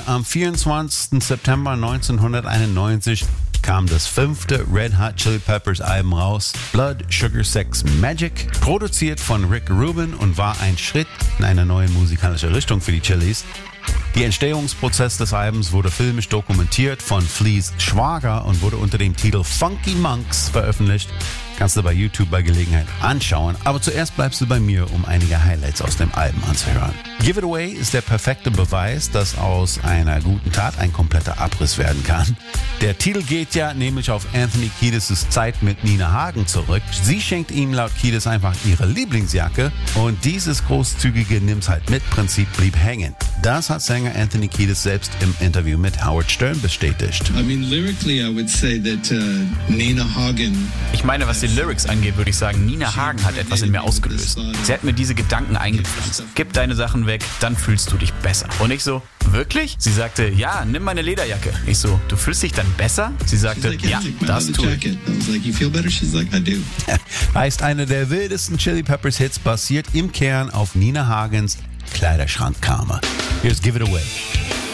am 24. September 1991 kam das 5. Red Hot Chili Peppers Album raus, Blood, Sugar, Sex, Magic, produziert von Rick Rubin und war ein Schritt in eine neue musikalische Richtung für die Chilis. Der Entstehungsprozess des Albums wurde filmisch dokumentiert von Fleas Schwager und wurde unter dem Titel Funky Monks veröffentlicht. Kannst du bei YouTube bei Gelegenheit anschauen. Aber zuerst bleibst du bei mir, um einige Highlights aus dem Album anzuhören. Give It Away ist der perfekte Beweis, dass aus einer guten Tat ein kompletter Abriss werden kann. Der Titel geht ja nämlich auf Anthony Kiedis' Zeit mit Nina Hagen zurück. Sie schenkt ihm laut Kiedis einfach ihre Lieblingsjacke und dieses großzügige Nimm's halt mit Prinzip blieb hängen. Das hat Sänger Anthony Kiedis selbst im Interview mit Howard Stern bestätigt. Ich meine, was die Lyrics angeht, würde ich sagen, Nina Hagen hat etwas in mir ausgelöst. Sie hat mir diese Gedanken eingepflanzt. Gib deine Sachen weg, dann fühlst du dich besser. Und ich so, wirklich? Sie sagte, ja, nimm meine Lederjacke. Ich so, du fühlst dich dann besser? Sie sagte, ja, das tue ich. Heißt, einer der wildesten Chili Peppers Hits basiert im Kern auf Nina Hagens Kleiderschrankkarma. Here's Give It Away.